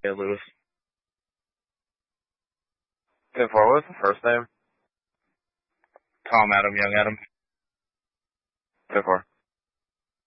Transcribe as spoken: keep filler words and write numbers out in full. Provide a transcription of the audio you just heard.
Yeah, Lewis. ten four, what was the first name? Tom Adam, Young Adam. ten four.